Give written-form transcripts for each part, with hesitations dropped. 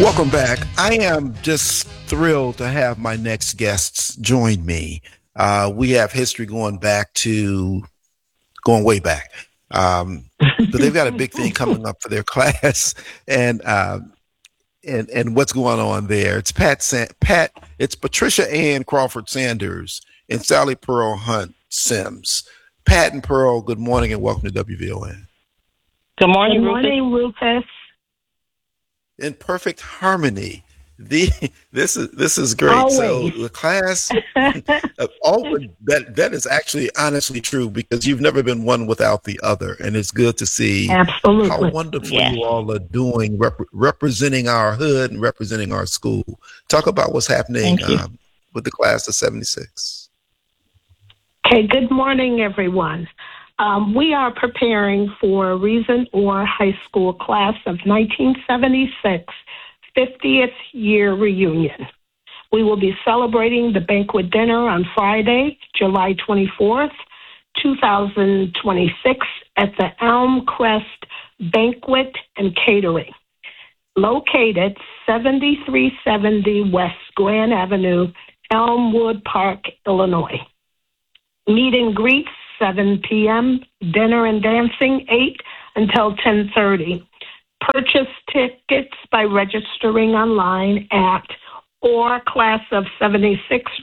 Welcome back. I am just thrilled to have my next guests join me. We have history going way back. But they've got a big thing coming up for their class, and what's going on there. It's it's Patricia Ann Crawford Sanders and Sally Pearl Hunt Sims. Pat and Pearl, good morning and welcome to WVON. Good morning, Good morning, Rufus. In perfect harmony. This is great. Always. So the class, that is actually honestly true because you've never been one without the other, and it's good to see Absolutely. how wonderful you all are doing, representing our hood and representing our school. Talk about what's happening with the class of '76. Okay, good morning, everyone. We are preparing for Reason Orr High School class of 1976 50th year reunion. We will be celebrating the banquet dinner on Friday, July 24th, 2026 at the Elm Crest Banquet and Catering, located 7370 West Grand Avenue, Elmwood Park, Illinois. Meet and greets 7 p.m., dinner and dancing 8 until 10:30. Purchase tickets by registering online at Class of 76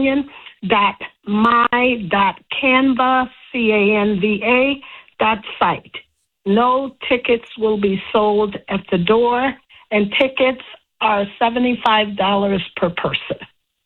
reunion.my.canva.site. No tickets will be sold at the door, and tickets are $75 per person.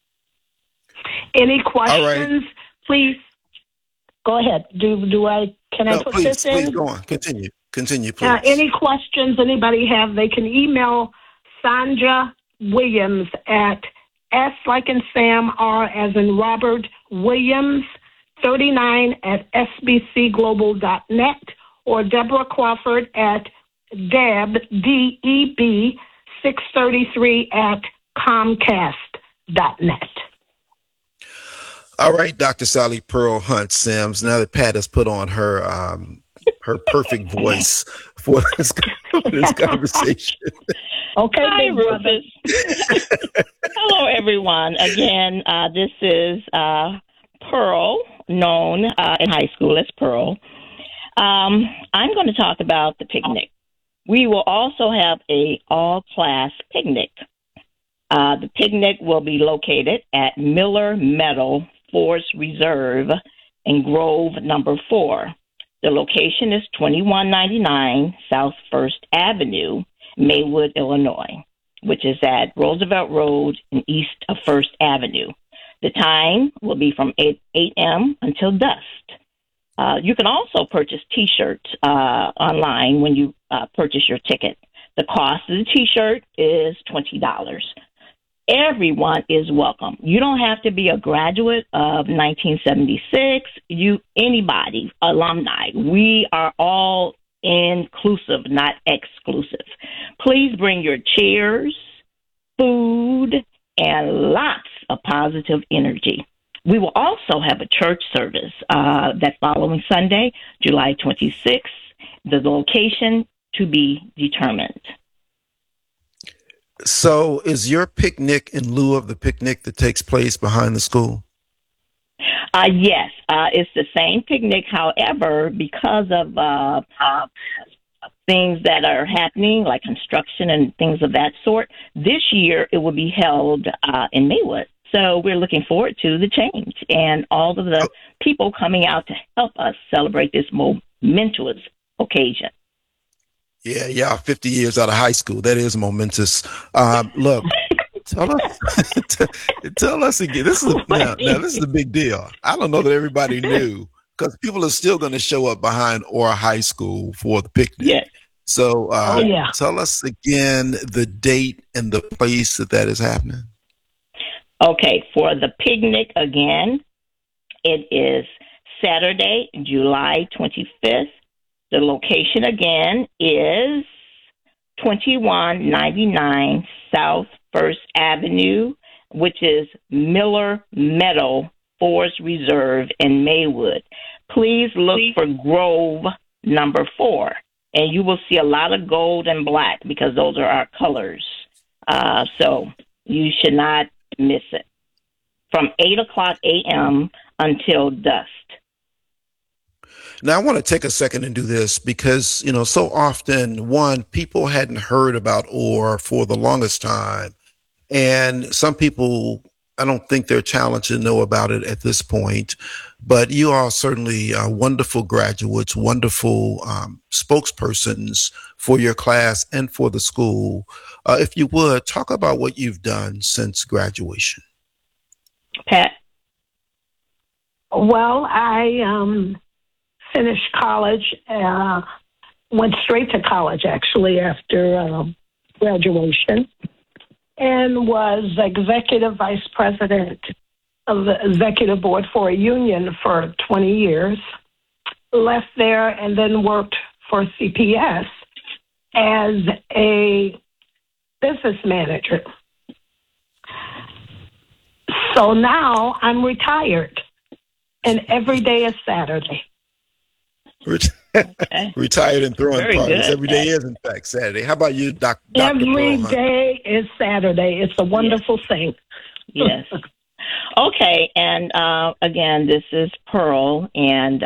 Any questions? Please. Go ahead. Can I put this in? Please go on. Continue, please. Any questions anybody have, they can email Sandra Williams at S like in Sam, R as in Robert, Williams 39 at sbcglobal.net or Deborah Crawford at Deb, DEB 633 at Comcast.net. All right, Dr. Sally Pearl Hunt Sims. Now that Pat has put on her perfect voice for this conversation. Okay, hi, Rufus. Hello, everyone. Again, this is Pearl, known in high school as Pearl. I'm going to talk about the picnic. We will also have a all-class picnic. The picnic will be located at Miller Meadow Forest Reserve in Grove number 4. The location is 2199 South First Avenue, Maywood, Illinois, which is at Roosevelt Road and east of First Avenue. The time will be from 8 a.m. until dusk. You can also purchase T-shirts online when you purchase your ticket. The cost of the T-shirt is $20. Everyone is welcome. You don't have to be a graduate of 1976. Anybody, alumni. We are all inclusive, not exclusive. Please bring your chairs, food, and lots of positive energy. We will also have a church service that following Sunday, July 26th. The location to be determined. So is your picnic in lieu of the picnic that takes place behind the school? Yes, it's the same picnic. However, because of things that are happening, like construction and things of that sort, this year it will be held in Maywood. So we're looking forward to the change and all of the people coming out to help us celebrate this momentous occasion. Yeah, 50 years out of high school. That is momentous. Look, tell us again. This is the big deal. I don't know that everybody knew because people are still going to show up behind Orr High School for the picnic. Yeah. So tell us again the date and the place that is happening. Okay, for the picnic again, it is Saturday, July 25th. The location again is 2199 South First Avenue, which is Miller Meadow Forest Reserve in Maywood. Please look for Grove number 4, and you will see a lot of gold and black because those are our colors. So you should not miss it. From 8 o'clock a.m. until dusk. Now, I want to take a second and do this because, so often, one, people hadn't heard about OR for the longest time. And some people, I don't think they're challenged to know about it at this point. But you are certainly wonderful graduates, wonderful spokespersons for your class and for the school. If you would, talk about what you've done since graduation. Pat? Well, I finished college, went straight to college, actually, after graduation, and was executive vice president of the executive board for a union for 20 years. Left there and then worked for CPS as a business manager. So now I'm retired, and every day is Saturday. Okay. Retired and throwing Very parties. good. Every day is, in fact, Saturday. How about you, Dr. Every Pearl, day is Saturday. It's a wonderful thing. Yes. Okay, and again, this is Pearl, and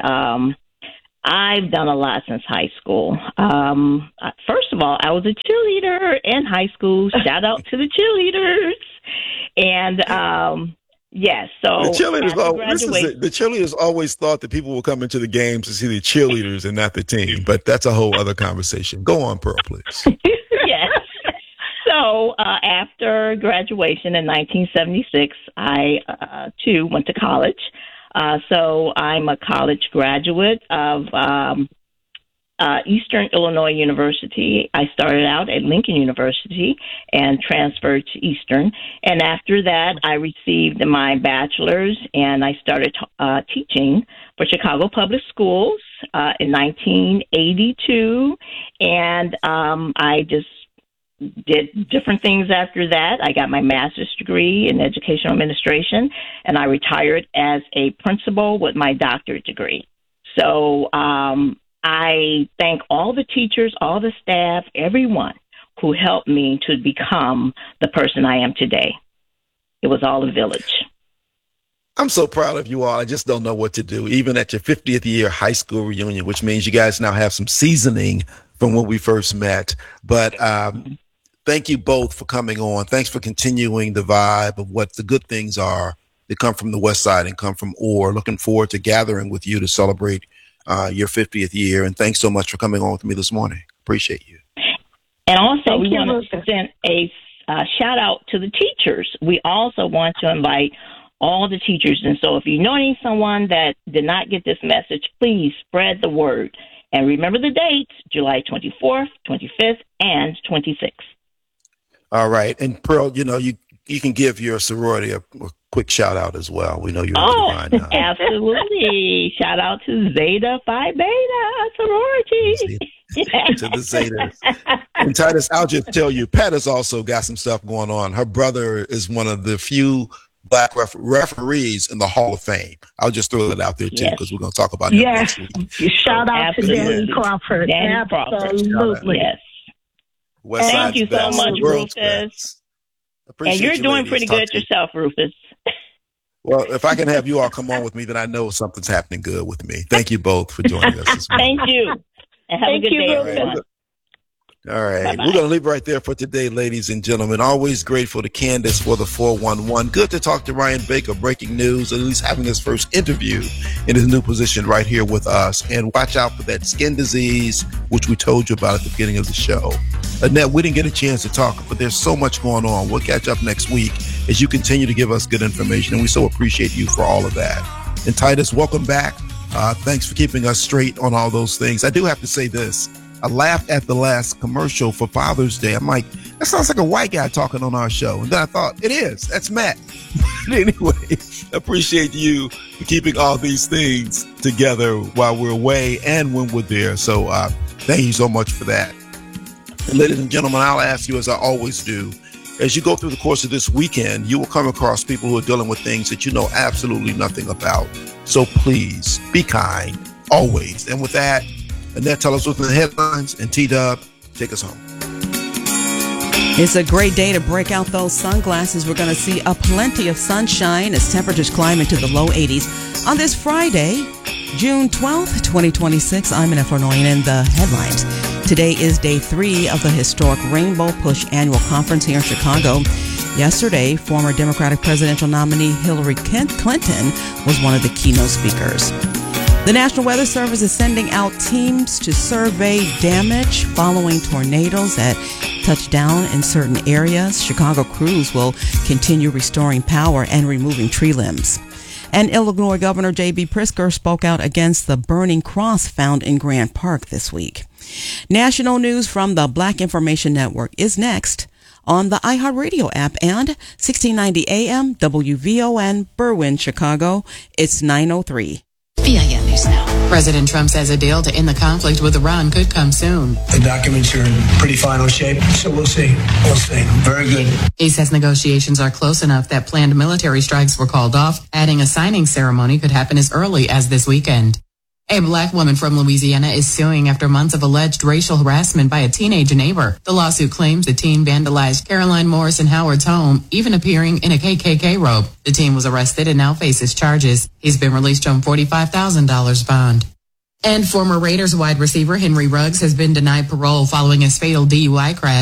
I've done a lot since high school. First of all, I was a cheerleader in high school. Shout out to the cheerleaders. And yes, so the cheerleaders always thought that people would come into the games to see the cheerleaders and not the team, but that's a whole other conversation. Go on, Pearl, please. Yes. So after graduation in 1976, I too went to college. So I'm a college graduate of Eastern Illinois University. I started out at Lincoln University and transferred to Eastern. And after that, I received my bachelor's and I started teaching for Chicago Public Schools in 1982. And I just did different things after that. I got my master's degree in educational administration, and I retired as a principal with my doctorate degree. So I thank all the teachers, all the staff, everyone who helped me to become the person I am today. It was all a village. I'm so proud of you all. I just don't know what to do, even at your 50th year high school reunion, which means you guys now have some seasoning from when we first met. But thank you both for coming on. Thanks for continuing the vibe of what the good things are that come from the West Side and come from OR. Looking forward to gathering with you to celebrate your 50th year. And thanks so much for coming on with me this morning. Appreciate you. And also, we want to send a shout out to the teachers. We also want to invite all the teachers. And so if you know someone that did not get this message, please spread the word. And remember the dates, July 24th, 25th, and 26th. All right. And Pearl, you can give your sorority a quick shout out as well. We know you're now. Absolutely. Shout out to Zeta Phi Beta sorority. To the Zetas. And Titus, I'll just tell you, Pat has also got some stuff going on. Her brother is one of the few Black referees in the Hall of Fame. I'll just throw that out there too, because we're going to talk about it next week. Shout out to Danny Crawford. Absolutely. Yes. Thank you so much, Rufus. And you're doing pretty good yourself, Rufus. Well, if I can have you all come on with me, then I know something's happening good with me. Thank you both for joining us this morning. Thank you. And have a good day, everyone. All right. Bye-bye. We're going to leave right there for today, ladies and gentlemen. Always grateful to Candace for the 411. Good to talk to Ryan Baker, breaking news, at least having his first interview in his new position right here with us. And watch out for that skin disease, which we told you about at the beginning of the show. Annette, we didn't get a chance to talk, but there's so much going on. We'll catch up next week as you continue to give us good information. And we so appreciate you for all of that. And Titus, welcome back. Thanks for keeping us straight on all those things. I do have to say this. I laughed at the last commercial for Father's Day. I'm like, that sounds like a white guy talking on our show. And then I thought, it is. That's Matt. But anyway, appreciate you for keeping all these things together while we're away and when we're there. So thank you so much for that. And ladies and gentlemen, I'll ask you, as I always do, as you go through the course of this weekend, you will come across people who are dealing with things that you know absolutely nothing about. So please be kind, always. And with that, Annette, tell us what's in the headlines, and T-Dub, take us home. It's a great day to break out those sunglasses. We're going to see a plenty of sunshine as temperatures climb into the low 80s on this Friday, June 12th, 2026. I'm Ina Fornoyan in the headlines. Today is day 3 of the historic Rainbow Push annual conference here in Chicago. Yesterday, former Democratic presidential nominee Hillary Clinton was one of the keynote speakers. The National Weather Service is sending out teams to survey damage following tornadoes that touch down in certain areas. Chicago crews will continue restoring power and removing tree limbs. And Illinois Governor J.B. Pritzker spoke out against the burning cross found in Grant Park this week. National news from the Black Information Network is next on the iHeartRadio app and 1690 AM WVON Berwyn, Chicago. It's 9:03. VIN News Now. President Trump says a deal to end the conflict with Iran could come soon. The documents are in pretty final shape, so we'll see. We'll see. Very good. He says negotiations are close enough that planned military strikes were called off, adding a signing ceremony could happen as early as this weekend. A black woman from Louisiana is suing after months of alleged racial harassment by a teenage neighbor. The lawsuit claims the teen vandalized Caroline Morrison Howard's home, even appearing in a KKK robe. The teen was arrested and now faces charges. He's been released on $45,000 bond. And former Raiders wide receiver Henry Ruggs has been denied parole following his fatal DUI crash.